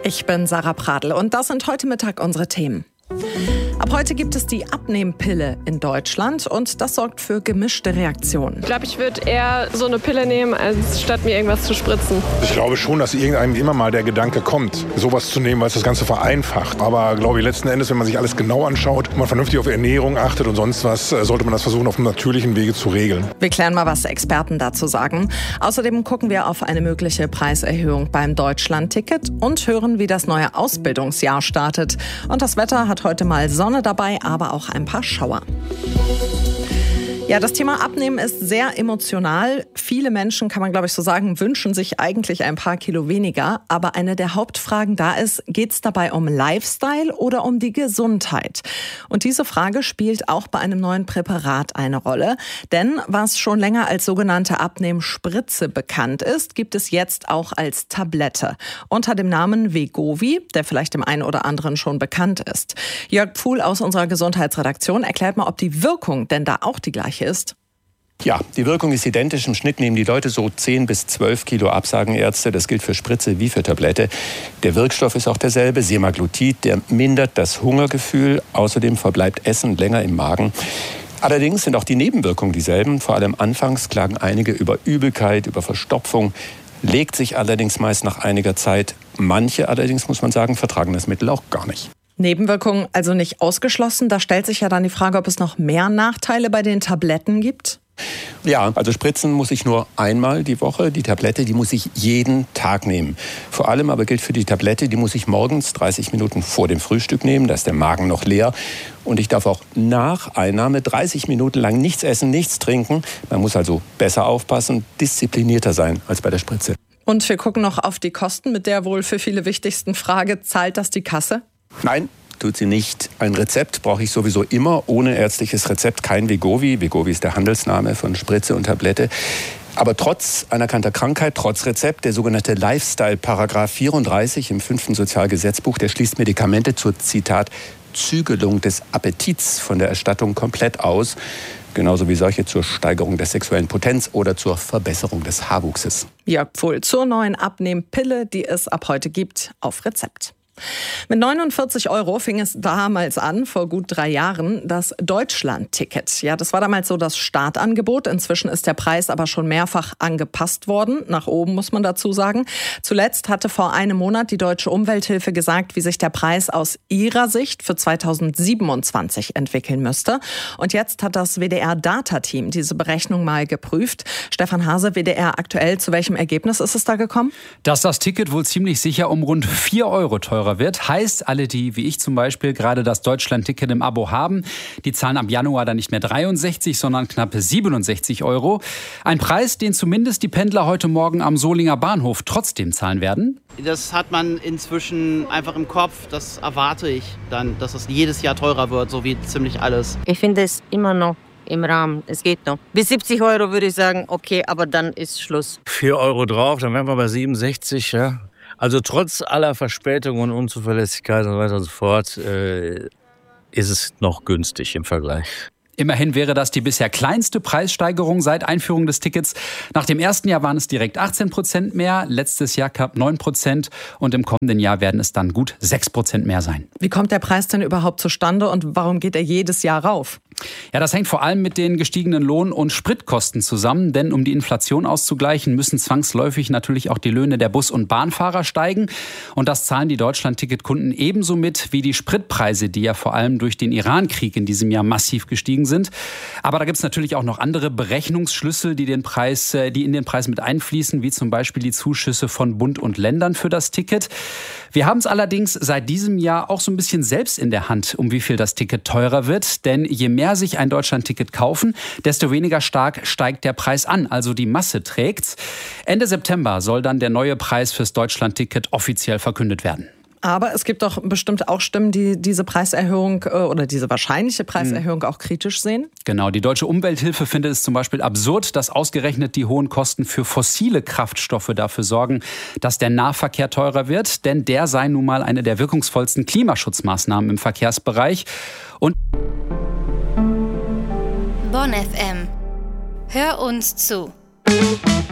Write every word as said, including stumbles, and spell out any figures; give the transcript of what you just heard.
Ich bin Sarah Pradl und das sind heute Mittag unsere Themen. Ab heute gibt es die Abnehmpille in Deutschland und das sorgt für gemischte Reaktionen. Ich glaube, ich würde eher so eine Pille nehmen, als statt mir irgendwas zu spritzen. Ich glaube schon, dass irgendeinem immer mal der Gedanke kommt, sowas zu nehmen, weil es das Ganze vereinfacht. Aber glaube ich, letzten Endes, wenn man sich alles genau anschaut, man vernünftig auf Ernährung achtet und sonst was, sollte man das versuchen, auf einem natürlichen Wege zu regeln. Wir klären mal, was Experten dazu sagen. Außerdem gucken wir auf eine mögliche Preiserhöhung beim Deutschland-Ticket und hören, wie das neue Ausbildungsjahr startet. Und das Wetter hat heute mal Sonne dabei, aber auch ein paar Schauer. Ja, das Thema Abnehmen ist sehr emotional. Viele Menschen, kann man glaube ich so sagen, wünschen sich eigentlich ein paar Kilo weniger. Aber eine der Hauptfragen da ist, geht es dabei um Lifestyle oder um die Gesundheit? Und diese Frage spielt auch bei einem neuen Präparat eine Rolle. Denn was schon länger als sogenannte Abnehmspritze bekannt ist, gibt es jetzt auch als Tablette. Unter dem Namen Wegovy, der vielleicht dem einen oder anderen schon bekannt ist. Jörg Pfuhl aus unserer Gesundheitsredaktion erklärt mal, ob die Wirkung denn da auch die gleiche ist. Ja, die Wirkung ist identisch. Im Schnitt nehmen die Leute so zehn bis zwölf Kilo ab, sagen Ärzte. Das gilt für Spritze wie für Tablette. Der Wirkstoff ist auch derselbe, Semaglutid. Der mindert das Hungergefühl. Außerdem verbleibt Essen länger im Magen. Allerdings sind auch die Nebenwirkungen dieselben. Vor allem anfangs klagen einige über Übelkeit, über Verstopfung. Legt sich allerdings meist nach einiger Zeit. Manche allerdings, muss man sagen, vertragen das Mittel auch gar nicht. Nebenwirkungen also nicht ausgeschlossen. Da stellt sich ja dann die Frage, ob es noch mehr Nachteile bei den Tabletten gibt. Ja, also spritzen muss ich nur einmal die Woche. Die Tablette, die muss ich jeden Tag nehmen. Vor allem aber gilt für die Tablette, die muss ich morgens dreißig Minuten vor dem Frühstück nehmen. Da ist der Magen noch leer. Und ich darf auch nach Einnahme dreißig Minuten lang nichts essen, nichts trinken. Man muss also besser aufpassen, disziplinierter sein als bei der Spritze. Und wir gucken noch auf die Kosten mit der wohl für viele wichtigsten Frage, zahlt das die Kasse? Nein, tut sie nicht. Ein Rezept brauche ich sowieso immer. Ohne ärztliches Rezept kein Wegovy. Wegovy ist der Handelsname von Spritze und Tablette. Aber trotz anerkannter Krankheit, trotz Rezept, der sogenannte Lifestyle-Paragraph vierunddreißig im fünften Sozialgesetzbuch, der schließt Medikamente zur, Zitat, Zügelung des Appetits von der Erstattung komplett aus. Genauso wie solche zur Steigerung der sexuellen Potenz oder zur Verbesserung des Haarwuchses. Jörg Pfuhl zur neuen Abnehmpille, die es ab heute gibt, auf Rezept. Mit neunundvierzig Euro fing es damals an, vor gut drei Jahren, das Deutschland-Ticket. Ja, das war damals so das Startangebot. Inzwischen ist der Preis aber schon mehrfach angepasst worden. Nach oben, muss man dazu sagen. Zuletzt hatte vor einem Monat die Deutsche Umwelthilfe gesagt, wie sich der Preis aus ihrer Sicht für zweitausendsiebenundzwanzig entwickeln müsste. Und jetzt hat das W D R-Data-Team diese Berechnung mal geprüft. Stefan Hase, W D R aktuell, zu welchem Ergebnis ist es da gekommen? Dass das Ticket wohl ziemlich sicher um rund vier Euro teurer wird. Heißt, alle die, wie ich zum Beispiel, gerade das Deutschland-Ticket im Abo haben, die zahlen ab Januar dann nicht mehr dreiundsechzig, sondern knapp siebenundsechzig Euro. Ein Preis, den zumindest die Pendler heute Morgen am Solinger Bahnhof trotzdem zahlen werden. Das hat man inzwischen einfach im Kopf. Das erwarte ich dann, dass es jedes Jahr teurer wird, so wie ziemlich alles. Ich finde es immer noch im Rahmen. Es geht noch. Bis siebzig Euro würde ich sagen, okay, aber dann ist Schluss. vier Euro drauf, dann wären wir bei siebenundsechzig, ja. Also trotz aller Verspätungen und Unzuverlässigkeit und so weiter und so fort, äh, ist es noch günstig im Vergleich. Immerhin wäre das die bisher kleinste Preissteigerung seit Einführung des Tickets. Nach dem ersten Jahr waren es direkt achtzehn Prozent mehr, letztes Jahr knapp neun Prozent und im kommenden Jahr werden es dann gut sechs Prozent mehr sein. Wie kommt der Preis denn überhaupt zustande und warum geht er jedes Jahr rauf? Ja, das hängt vor allem mit den gestiegenen Lohn- und Spritkosten zusammen, denn um die Inflation auszugleichen, müssen zwangsläufig natürlich auch die Löhne der Bus- und Bahnfahrer steigen. Und das zahlen die Deutschland-Ticket-Kunden ebenso mit wie die Spritpreise, die ja vor allem durch den Iran-Krieg in diesem Jahr massiv gestiegen sind. Aber da gibt es natürlich auch noch andere Berechnungsschlüssel, die, den Preis, die in den Preis mit einfließen, wie zum Beispiel die Zuschüsse von Bund und Ländern für das Ticket. Wir haben es allerdings seit diesem Jahr auch so ein bisschen selbst in der Hand, um wie viel das Ticket teurer wird. Denn je mehr sich ein Deutschland-Ticket kaufen, desto weniger stark steigt der Preis an. Also die Masse trägt's. Ende September soll dann der neue Preis fürs Deutschland-Ticket offiziell verkündet werden. Aber es gibt doch bestimmt auch Stimmen, die diese Preiserhöhung oder diese wahrscheinliche Preiserhöhung auch kritisch sehen. Genau, die Deutsche Umwelthilfe findet es zum Beispiel absurd, dass ausgerechnet die hohen Kosten für fossile Kraftstoffe dafür sorgen, dass der Nahverkehr teurer wird. Denn der sei nun mal eine der wirkungsvollsten Klimaschutzmaßnahmen im Verkehrsbereich. Und Bonn F M. Hör uns zu.